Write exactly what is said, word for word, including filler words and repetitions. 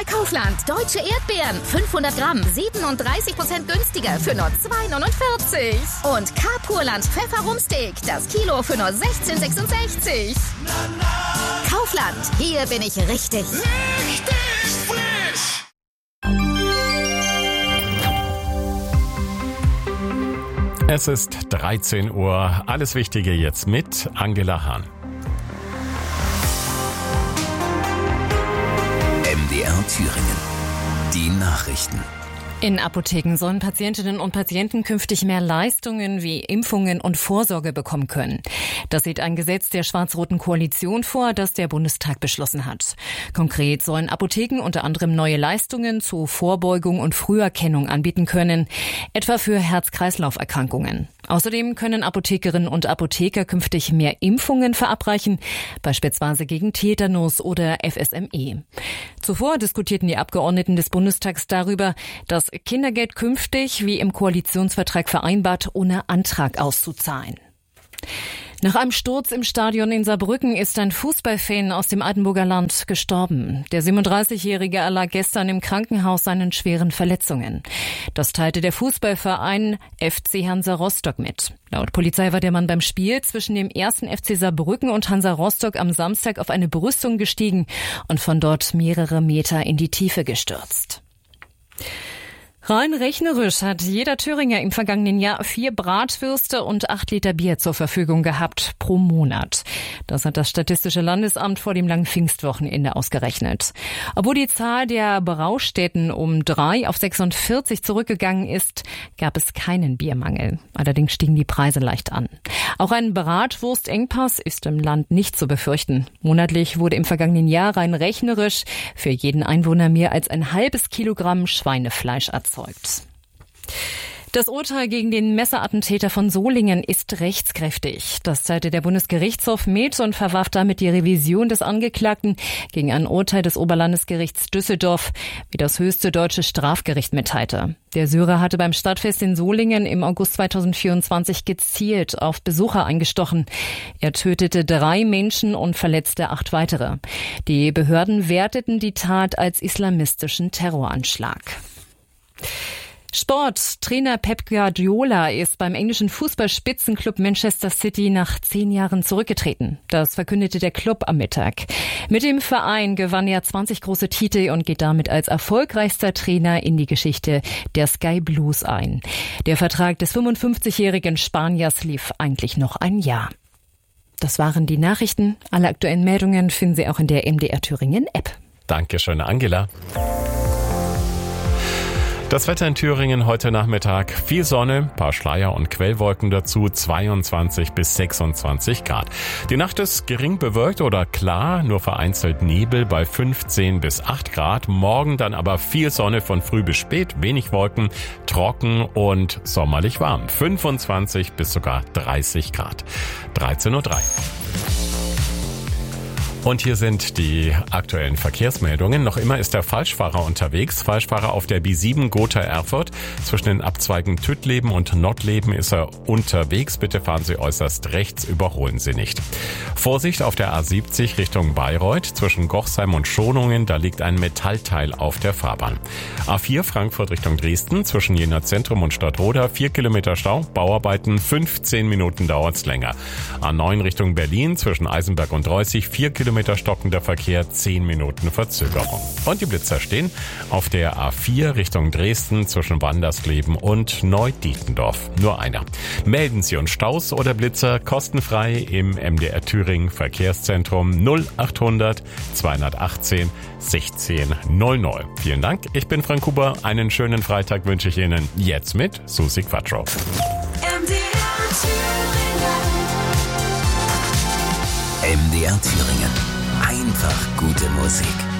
bei Kaufland. Deutsche Erdbeeren. fünfhundert Gramm. siebenunddreißig Prozent günstiger für nur zwei neunundvierzig. Und Carpurland Pfefferumsteak. Das Kilo für nur sechzehn sechsundsechzig. Kaufland. Hier bin ich richtig. Richtig frisch! Es ist dreizehn Uhr. Alles Wichtige jetzt mit Angela Hahn. M D R Thüringen. Die Nachrichten. In Apotheken sollen Patientinnen und Patienten künftig mehr Leistungen wie Impfungen und Vorsorge bekommen können. Das sieht ein Gesetz der schwarz-roten Koalition vor, das der Bundestag beschlossen hat. Konkret sollen Apotheken unter anderem neue Leistungen zu Vorbeugung und Früherkennung anbieten können, etwa für Herz-Kreislauf-Erkrankungen. Außerdem können Apothekerinnen und Apotheker künftig mehr Impfungen verabreichen, beispielsweise gegen Tetanus oder F S M E. Zuvor diskutierten die Abgeordneten des Bundestags darüber, das Kindergeld künftig, wie im Koalitionsvertrag vereinbart, ohne Antrag auszuzahlen. Nach einem Sturz im Stadion in Saarbrücken ist ein Fußballfan aus dem Altenburger Land gestorben. Der siebenunddreißigjährige erlag gestern im Krankenhaus seinen schweren Verletzungen. Das teilte der Fußballverein F C Hansa Rostock mit. Laut Polizei war der Mann beim Spiel zwischen dem ersten F C Saarbrücken und Hansa Rostock am Samstag auf eine Brüstung gestiegen und von dort mehrere Meter in die Tiefe gestürzt. Rein rechnerisch hat jeder Thüringer im vergangenen Jahr vier Bratwürste und acht Liter Bier zur Verfügung gehabt pro Monat. Das hat das Statistische Landesamt vor dem langen Pfingstwochenende ausgerechnet. Obwohl die Zahl der Braustätten um drei auf sechsundvierzig zurückgegangen ist, gab es keinen Biermangel. Allerdings stiegen die Preise leicht an. Auch ein Bratwurstengpass ist im Land nicht zu befürchten. Monatlich wurde im vergangenen Jahr rein rechnerisch für jeden Einwohner mehr als ein halbes Kilogramm Schweinefleisch erzeugt. Das Urteil gegen den Messerattentäter von Solingen ist rechtskräftig. Das teilte der Bundesgerichtshof mit und verwarf damit die Revision des Angeklagten gegen ein Urteil des Oberlandesgerichts Düsseldorf, wie das höchste deutsche Strafgericht mitteilte. Der Syrer hatte beim Stadtfest in Solingen im August zweitausendvierundzwanzig gezielt auf Besucher eingestochen. Er tötete drei Menschen und verletzte acht weitere. Die Behörden werteten die Tat als islamistischen Terroranschlag. Sport. Trainer Pep Guardiola ist beim englischen Fußballspitzenclub Manchester City nach zehn Jahren zurückgetreten. Das verkündete der Club am Mittag. Mit dem Verein gewann er zwanzig große Titel und geht damit als erfolgreichster Trainer in die Geschichte der Sky Blues ein. Der Vertrag des fünfundfünfzigjährigen Spaniers lief eigentlich noch ein Jahr. Das waren die Nachrichten. Alle aktuellen Meldungen finden Sie auch in der M D R Thüringen App. Dankeschön, Angela. Das Wetter in Thüringen heute Nachmittag. Viel Sonne, paar Schleier und Quellwolken dazu, zweiundzwanzig bis sechsundzwanzig Grad. Die Nacht ist gering bewölkt oder klar, nur vereinzelt Nebel bei fünfzehn bis acht Grad. Morgen dann aber viel Sonne von früh bis spät, wenig Wolken, trocken und sommerlich warm. fünfundzwanzig bis sogar dreißig Grad. dreizehn Uhr drei. Und hier sind die aktuellen Verkehrsmeldungen. Noch immer ist der Falschfahrer unterwegs. Falschfahrer auf der B sieben Gotha-Erfurt. Zwischen den Abzweigen Tüttleben und Nottleben ist er unterwegs. Bitte fahren Sie äußerst rechts, überholen Sie nicht. Vorsicht auf der A siebzig Richtung Bayreuth. Zwischen Gochsheim und Schonungen, da liegt ein Metallteil auf der Fahrbahn. A vier Frankfurt Richtung Dresden. Zwischen Jena Zentrum und Stadtroda vier Kilometer Stau. Bauarbeiten, fünfzehn Minuten dauert's länger. A neun Richtung Berlin. Zwischen Eisenberg und Reußig vier Kilometer stockender Verkehr, zehn Minuten Verzögerung. Und die Blitzer stehen auf der A vier Richtung Dresden zwischen Wandersgleben und Neudietendorf. Nur einer. Melden Sie uns Staus oder Blitzer kostenfrei im M D R Thüringen Verkehrszentrum null achthundert zweihundertachtzehn sechzehn null null. Vielen Dank, ich bin Frank Huber. Einen schönen Freitag wünsche ich Ihnen jetzt mit Susi Quattro. M D R Thüringen. Einfach gute Musik.